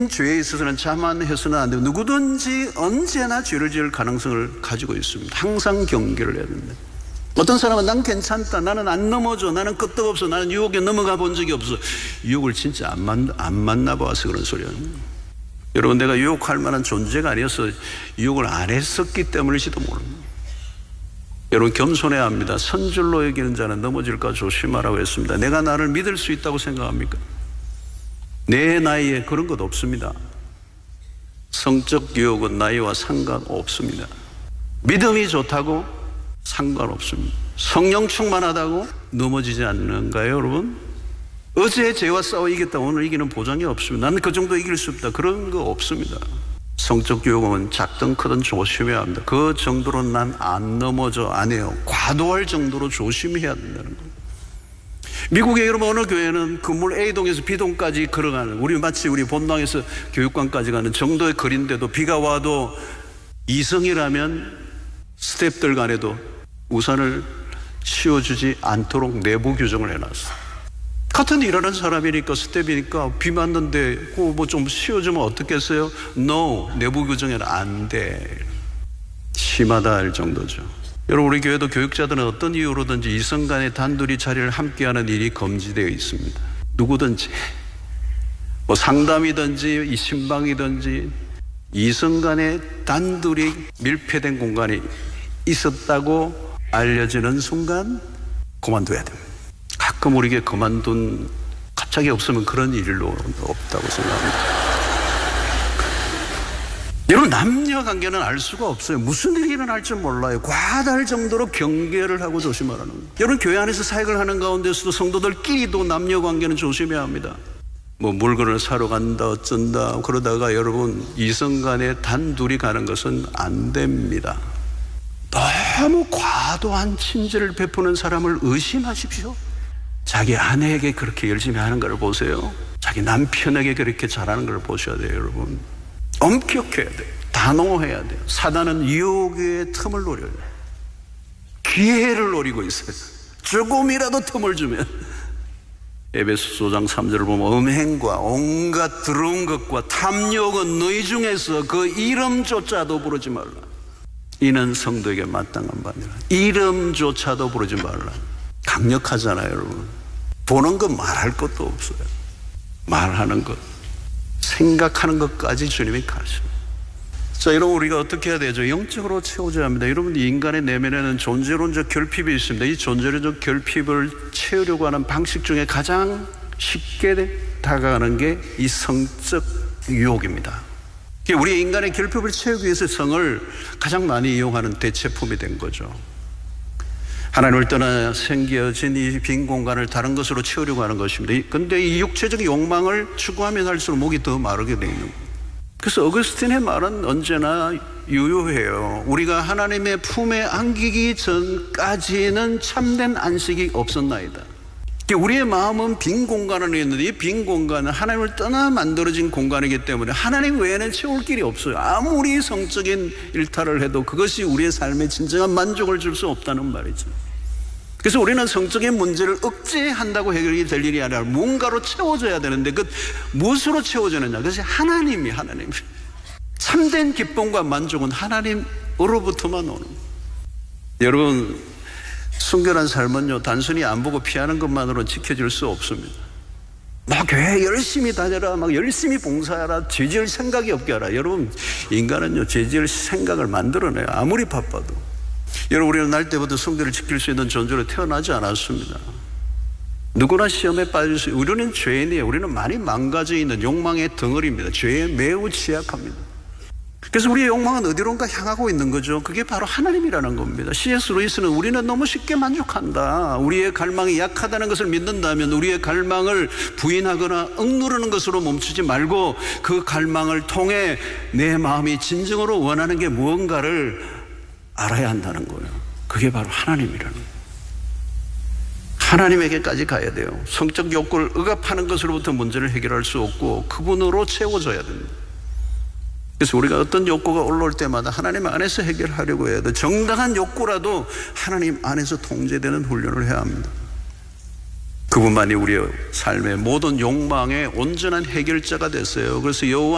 죄에 있어서는 자만해서는 안 되고 누구든지 언제나 죄를 지을 가능성을 가지고 있습니다. 항상 경계를 해야 됩니다. 어떤 사람은 난 괜찮다, 나는 안 넘어져, 나는 끄떡없어, 나는 유혹에 넘어가 본 적이 없어. 유혹을 진짜 안 만나봐서 그런 소리야. 여러분, 내가 유혹할 만한 존재가 아니어서 유혹을 안 했었기 때문일지도 모릅니다. 여러분, 겸손해야 합니다. 선줄로 여기는 자는 넘어질까 조심하라고 했습니다. 내가 나를 믿을 수 있다고 생각합니까? 내 나이에 그런 것 없습니다. 성적 유혹은 나이와 상관없습니다. 믿음이 좋다고 상관없습니다. 성령 충만하다고 넘어지지 않는가요, 여러분? 어제 죄와 싸워 이겼다 오늘 이기는 보장이 없습니다. 나는 그 정도 이길 수 없다, 그런 거 없습니다. 성적 유혹은 작든 크든 조심해야 합니다. 그 정도로 난 안 넘어져 안 해요. 과도할 정도로 조심해야 된다는 거예요. 미국의 여러분 어느 교회는 건물 A동에서 B동까지 걸어가는, 우리 마치 우리 본당에서 교육관까지 가는 정도의 거리인데도 비가 와도 이성이라면 스태프들 간에도 우산을 씌워주지 않도록 내부 규정을 해놨어. 같은 일하는 사람이니까 스텝이니까 비 맞는데 뭐 좀 씌워주면 어떻겠어요? No, 내부 규정에는 안 돼. 심하다 할 정도죠. 여러분, 우리 교회도 교육자들은 어떤 이유로든지 이성 간의 단둘이 자리를 함께하는 일이 금지되어 있습니다. 누구든지 뭐 상담이든지 신방이든지 이성 간의 단둘이 밀폐된 공간이 있었다고 알려지는 순간 그만둬야 됩니다. 가끔 우리에게 그만둔 갑자기 없으면 그런 일로 없다고 생각합니다. 여러분, 남녀 관계는 알 수가 없어요. 무슨 일이 일어날지 몰라요. 과다할 정도로 경계를 하고 조심하라는 거예요. 여러분, 교회 안에서 사역을 하는 가운데서도 성도들끼리도 남녀 관계는 조심해야 합니다. 뭐 물건을 사러 간다 어쩐다 그러다가 여러분 이성 간에 단둘이 가는 것은 안 됩니다. 너무 과도한 친절을 베푸는 사람을 의심하십시오. 자기 아내에게 그렇게 열심히 하는 걸 보세요. 자기 남편에게 그렇게 잘하는 걸 보셔야 돼요, 여러분. 엄격해야 돼요. 단호해야 돼요. 사단은 유혹의 틈을 노려요. 기회를 노리고 있어요. 조금이라도 틈을 주면. 에베소서 5장 3절을 보면 음행과 온갖 더러운 것과 탐욕은 너희 중에서 그 이름조차도 부르지 말라. 이는 성도에게 마땅한 바니라. 이름조차도 부르지 말라. 강력하잖아요, 여러분. 보는 것 말할 것도 없어요. 말하는 것, 생각하는 것까지 주님이 가십니다. 자, 여러분, 우리가 어떻게 해야 되죠? 영적으로 채워줘야 합니다. 여러분, 인간의 내면에는 존재론적 결핍이 있습니다. 이 존재론적 결핍을 채우려고 하는 방식 중에 가장 쉽게 다가가는 게 이 성적 유혹입니다. 우리 인간의 결핍을 채우기 위해서 성을 가장 많이 이용하는 대체품이 된 거죠. 하나님을 떠나 생겨진 이 빈 공간을 다른 것으로 채우려고 하는 것입니다. 그런데 이 육체적 욕망을 추구하면 할수록 목이 더 마르게 되어 있는 거예요. 그래서 어거스틴의 말은 언제나 유효해요. 우리가 하나님의 품에 안기기 전까지는 참된 안식이 없었나이다. 우리의 마음은 빈 공간 안에 있는데 이 빈 공간은 하나님을 떠나 만들어진 공간이기 때문에 하나님 외에는 채울 길이 없어요. 아무리 성적인 일탈을 해도 그것이 우리의 삶에 진정한 만족을 줄 수 없다는 말이죠. 그래서 우리는 성적인 문제를 억제한다고 해결이 될 일이 아니라 뭔가로 채워줘야 되는데 그 무엇으로 채워지느냐? 그것이 하나님. 참된 기쁨과 만족은 하나님으로부터만 오는 거예요. 여러분, 순결한 삶은요, 단순히 안 보고 피하는 것만으로는 지켜질 수 없습니다. 막 교회 열심히 다녀라, 막 열심히 봉사하라, 죄 지을 생각이 없게 하라. 여러분, 인간은요, 죄 지을 생각을 만들어내요. 아무리 바빠도. 여러분, 우리는 날 때부터 순결을 지킬 수 있는 존재로 태어나지 않았습니다. 누구나 시험에 빠질 수 있어요. 우리는 죄인이에요. 우리는 많이 망가져 있는 욕망의 덩어리입니다. 죄에 매우 취약합니다. 그래서 우리의 욕망은 어디론가 향하고 있는 거죠. 그게 바로 하나님이라는 겁니다. C.S. 루이스는 우리는 너무 쉽게 만족한다. 우리의 갈망이 약하다는 것을 믿는다면 우리의 갈망을 부인하거나 억누르는 것으로 멈추지 말고 그 갈망을 통해 내 마음이 진정으로 원하는 게 무언가를 알아야 한다는 거예요. 그게 바로 하나님이라는 거예요. 하나님에게까지 가야 돼요. 성적 욕구를 억압하는 것으로부터 문제를 해결할 수 없고 그분으로 채워져야 됩니다. 그래서 우리가 어떤 욕구가 올라올 때마다 하나님 안에서 해결하려고 해야 돼. 정당한 욕구라도 하나님 안에서 통제되는 훈련을 해야 합니다. 그분만이 우리의 삶의 모든 욕망의 온전한 해결자가 됐어요. 그래서 여호와